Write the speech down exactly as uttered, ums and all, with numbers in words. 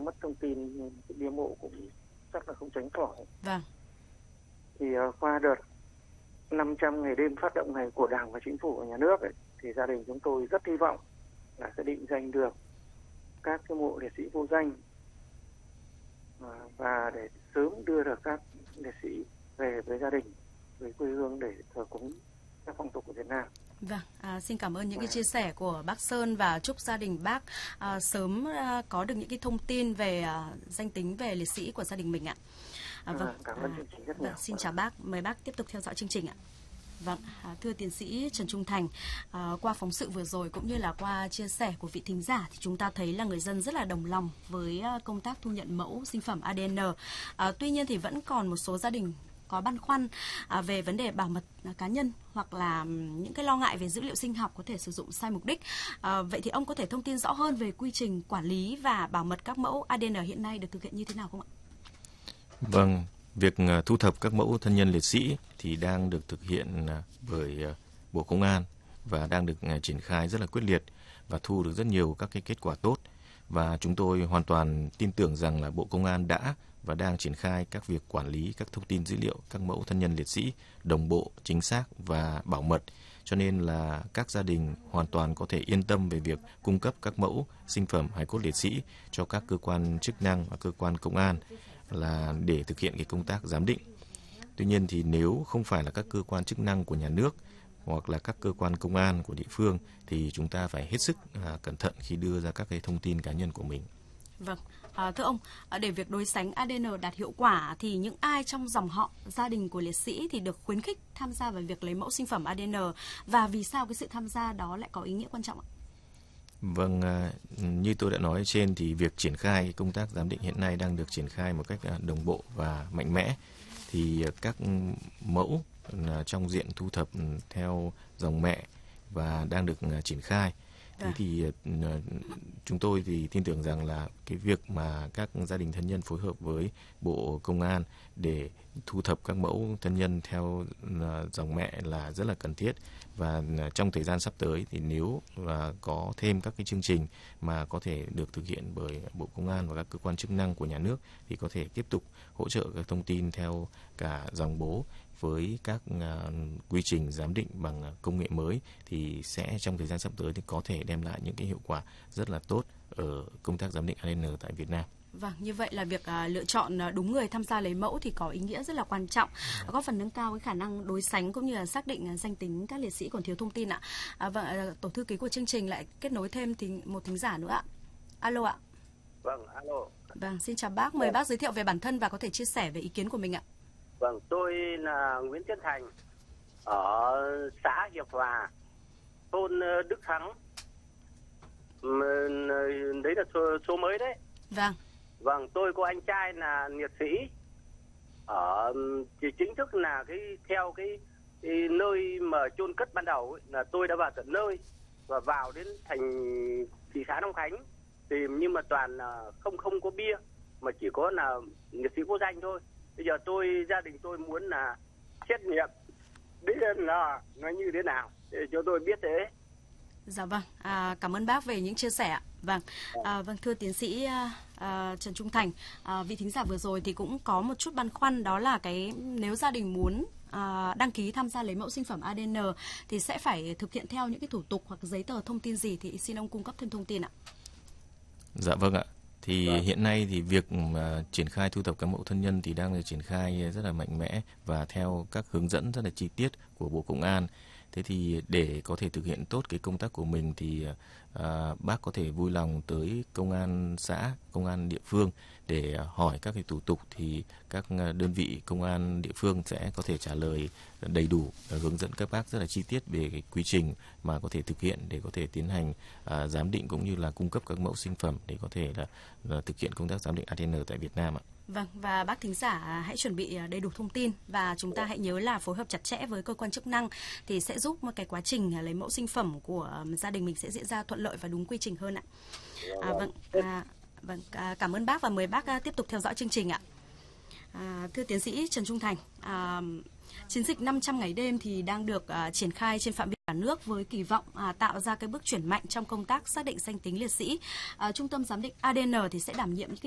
mất thông tin nên bia mộ cũng chắc là không tránh khỏi. Vâng. Thì uh, qua đợt năm trăm ngày đêm phát động này của Đảng và Chính phủ và Nhà nước ấy, thì gia đình chúng tôi rất hy vọng là sẽ định danh được các cái mộ liệt sĩ vô danh uh, và để sớm đưa được các liệt sĩ về với gia đình, với quê hương để thờ cúng các phong tục của Việt Nam. Vâng, à, xin cảm ơn những cái chia sẻ của bác Sơn và chúc gia đình bác à, sớm à, có được những cái thông tin về à, danh tính về liệt sĩ của gia đình mình ạ. À, vâng, cảm ơn chương trình rất nhiều. Vâng, xin chào bác, mời bác tiếp tục theo dõi chương trình ạ. Vâng, à, thưa tiến sĩ Trần Trung Thành, à, qua phóng sự vừa rồi cũng như là qua chia sẻ của vị thính giả thì chúng ta thấy là người dân rất là đồng lòng với à, công tác thu nhận mẫu sinh phẩm a đê en. À, tuy nhiên thì vẫn còn một số gia đình có băn khoăn à, về vấn đề bảo mật à, cá nhân hoặc là um, những cái lo ngại về dữ liệu sinh học có thể sử dụng sai mục đích. À, vậy thì ông có thể thông tin rõ hơn về quy trình quản lý và bảo mật các mẫu a đê en hiện nay được thực hiện như thế nào không ạ? Vâng, việc uh, thu thập các mẫu thân nhân liệt sĩ thì đang được thực hiện uh, bởi uh, Bộ Công an và đang được uh, triển khai rất là quyết liệt và thu được rất nhiều các cái kết quả tốt. Và chúng tôi hoàn toàn tin tưởng rằng là Bộ Công an đã và đang triển khai các việc quản lý các thông tin dữ liệu các mẫu thân nhân liệt sĩ đồng bộ, chính xác và bảo mật. Cho nên là các gia đình hoàn toàn có thể yên tâm về việc cung cấp các mẫu sinh phẩm hài cốt liệt sĩ cho các cơ quan chức năng và cơ quan công an là để thực hiện cái công tác giám định. Tuy nhiên thì nếu không phải là các cơ quan chức năng của nhà nước hoặc là các cơ quan công an của địa phương thì chúng ta phải hết sức à, cẩn thận khi đưa ra các cái thông tin cá nhân của mình. Vâng, à, thưa ông, để việc đối sánh a đê en đạt hiệu quả thì những ai trong dòng họ, gia đình của liệt sĩ thì được khuyến khích tham gia vào việc lấy mẫu sinh phẩm a đê en và vì sao cái sự tham gia đó lại có ý nghĩa quan trọng ạ? Vâng, như tôi đã nói trên thì việc triển khai công tác giám định hiện nay đang được triển khai một cách đồng bộ và mạnh mẽ. Thì các mẫu trong diện thu thập theo dòng mẹ và đang được triển khai. Thế thì chúng tôi thì tin tưởng rằng là cái việc mà các gia đình thân nhân phối hợp với Bộ Công an để thu thập các mẫu thân nhân theo dòng mẹ là rất là cần thiết. Và trong thời gian sắp tới thì nếu là có thêm các cái chương trình mà có thể được thực hiện bởi Bộ Công an và các cơ quan chức năng của nhà nước thì có thể tiếp tục hỗ trợ các thông tin theo cả dòng bố với các uh, quy trình giám định bằng công nghệ mới thì sẽ trong thời gian sắp tới thì có thể đem lại những cái hiệu quả rất là tốt ở công tác giám định a đê en tại Việt Nam. Vâng, như vậy là việc uh, lựa chọn uh, đúng người tham gia lấy mẫu thì có ý nghĩa rất là quan trọng, uh, góp phần nâng cao cái khả năng đối sánh cũng như là xác định uh, danh tính các liệt sĩ còn thiếu thông tin ạ. Uh, vâng, uh, tổ thư ký của chương trình lại kết nối thêm thì một thính giả nữa ạ. Alo ạ. Vâng, alo. Vâng, xin chào bác, mời bác giới thiệu về bản thân và có thể chia sẻ về ý kiến của mình ạ. Vâng, tôi là Nguyễn Tiến Thành ở xã Hiệp Hòa, thôn Đức Thắng. Đấy là số, số mới đấy. Vâng. Vâng, tôi có anh trai là liệt sĩ. Ở thì chính thức là cái theo cái, cái nơi mà chôn cất ban đầu ấy, là tôi đã vào tận nơi và vào đến thành thị xã Long Khánh tìm nhưng mà toàn là không không có bia mà chỉ có là liệt sĩ vô danh thôi. Bây giờ tôi gia đình tôi muốn là xét nghiệm biết là nó như thế nào để cho tôi biết thế. Dạ vâng, à, cảm ơn bác về những chia sẻ. Vâng, à, vâng thưa tiến sĩ à, Trần Trung Thành, à, vị thính giả vừa rồi thì cũng có một chút băn khoăn, đó là cái nếu gia đình muốn à, đăng ký tham gia lấy mẫu sinh phẩm a đê en thì sẽ phải thực hiện theo những cái thủ tục hoặc giấy tờ thông tin gì, thì xin ông cung cấp thêm thông tin ạ. Dạ vâng ạ. Thì vâng. Hiện nay thì việc mà triển khai thu thập các mẫu thân nhân thì đang được triển khai rất là mạnh mẽ và theo các hướng dẫn rất là chi tiết của Bộ Công an. Thế thì để có thể thực hiện tốt cái công tác của mình thì à, bác có thể vui lòng tới công an xã, công an địa phương để hỏi các cái thủ tục thì các đơn vị công an địa phương sẽ có thể trả lời đầy đủ, hướng dẫn các bác rất là chi tiết về cái quy trình mà có thể thực hiện để có thể tiến hành à, giám định cũng như là cung cấp các mẫu sinh phẩm để có thể là, là thực hiện công tác giám định a đê en tại Việt Nam ạ. Vâng, và bác thính giả hãy chuẩn bị đầy đủ thông tin và chúng ta hãy nhớ là phối hợp chặt chẽ với cơ quan chức năng thì sẽ giúp cái quá trình lấy mẫu sinh phẩm của gia đình mình sẽ diễn ra thuận lợi và đúng quy trình hơn ạ. À, vâng, à, vâng, à, cảm ơn bác và mời bác tiếp tục theo dõi chương trình ạ. À, thưa tiến sĩ Trần Trung Thành, à, chiến dịch năm trăm ngày đêm thì đang được uh, triển khai trên phạm vi cả nước với kỳ vọng uh, tạo ra cái bước chuyển mạnh trong công tác xác định danh tính liệt sĩ. Uh, Trung tâm giám định a đê en thì sẽ đảm nhiệm những cái